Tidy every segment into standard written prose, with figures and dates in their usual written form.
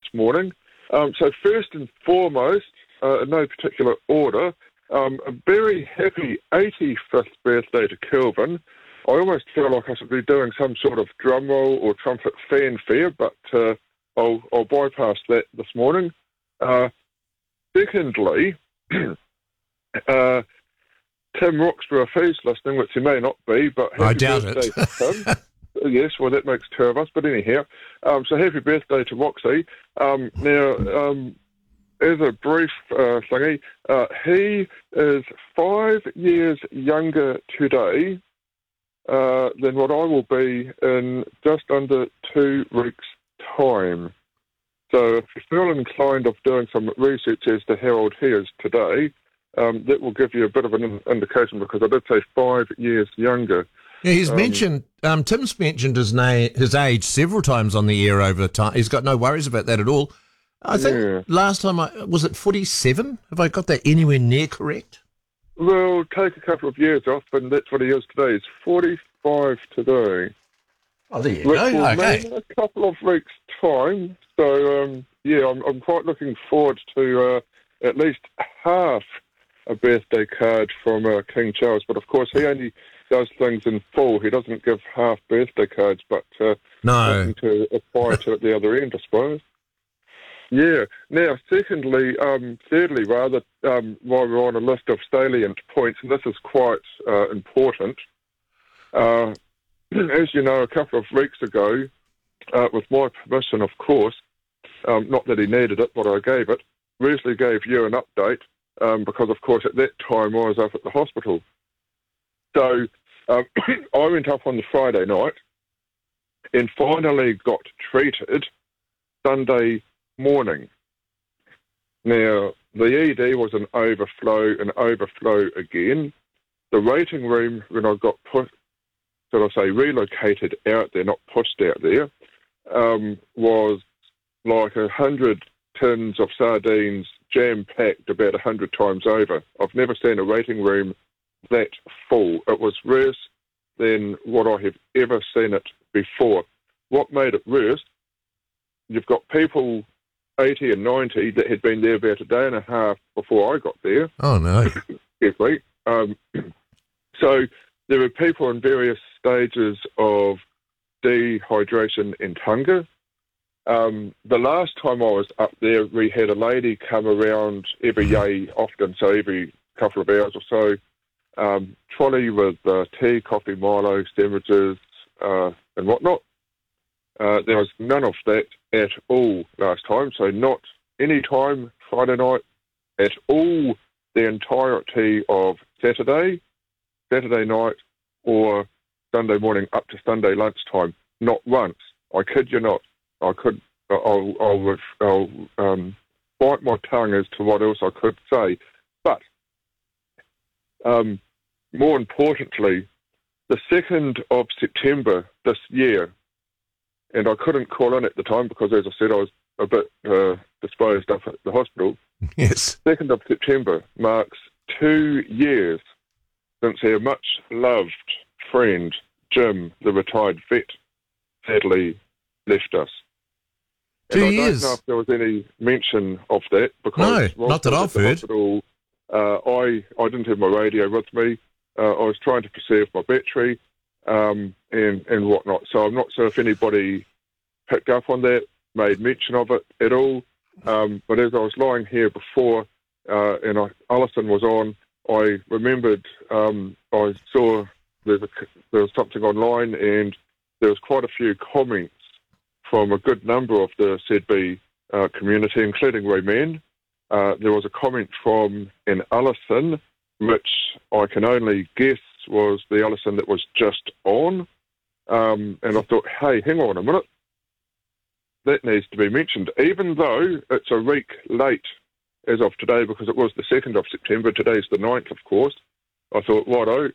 morning. So first and foremost, in no particular order, a very happy 85th birthday to Kelvin. I almost feel like I should be doing some sort of drum roll or trumpet fanfare, but I'll bypass that this morning. Secondly, Tim Roxburgh, if he's listening, which he may not be, but happy I doubt birthday it. to Tim. Yes, well, that makes two of us, but anyhow. So happy birthday to Roxy. Now, as a brief thingy, he is 5 years younger today than what I will be in just under 2 weeks' time. So if you feel inclined of doing some research as to how old he is today, that will give you a bit of an indication, because I did say 5 years younger. Yeah, he's mentioned, Tim's mentioned his age several times on the air over time. He's got no worries about that at all. I think last time, was it 47? Have I got that anywhere near correct? Well, take a couple of years off, and that's what he is today. He's 45 today. Oh, there you Which go. will Okay. mean a couple of weeks' time. So, I'm quite looking forward to at least half a birthday card from King Charles. But, of course, he only does things in full. He doesn't give half birthday cards, but nothing to apply to at the other end, I suppose. Yeah. Now, thirdly, rather, while we're on a list of salient points, and this is quite important, as you know, a couple of weeks ago, with my permission, of course, not that he needed it, but I gave it, Wesley gave you an update, because, of course, at that time I was up at the hospital. So I went up on the Friday night and finally got treated Sunday morning. Now, the ED was an overflow again. The waiting room, when I got relocated out there, not pushed out there, was like 100 tins of sardines jam-packed about 100 times over. I've never seen a waiting room that full. It was worse than what I have ever seen it before. What made it worse, you've got people 80 and 90 that had been there about a day and a half before I got there. Oh, no. Carefully. So there were people in various stages of dehydration and hunger. The last time I was up there, we had a lady come around every yay often, so every couple of hours or so, trolley with tea, coffee, Milo, sandwiches, and whatnot. There was none of that at all last time, so not any time Friday night at all, the entirety of Saturday night, or Sunday morning up to Sunday lunchtime. Not once. I kid you not. I'll bite my tongue as to what else I could say. But more importantly, the 2nd of September this year, and I couldn't call in at the time because, as I said, I was a bit disposed up at the hospital. Yes. 2nd of September marks 2 years since our much-loved friend, Jim, the retired vet, sadly left us. 2 and years? I don't know if there was any mention of that, because No, not that I've heard. Hospital, I didn't have my radio with me. I was trying to preserve my battery and whatnot. So I'm not sure if anybody picked up on that, made mention of it at all. But as I was lying here before and Alison was on, I remembered I saw there was something online, and there was quite a few comments from a good number of the ZB community, including Ray Mann. There was a comment from an Alison, which I can only guess was the Alison that was just on. And I thought, hey, hang on a minute. That needs to be mentioned, even though it's a week late as of today, because it was the 2nd of September. Today's the 9th, of course. I thought, righto,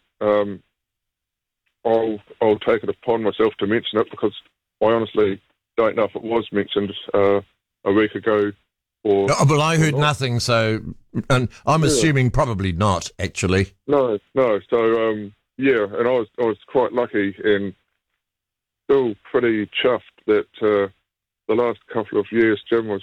I'll take it upon myself to mention it, because I honestly don't know if it was mentioned a week ago or... Well, I heard nothing, so... And I'm assuming probably not, actually. No. So, and I was quite lucky and still pretty chuffed that the last couple of years Jim was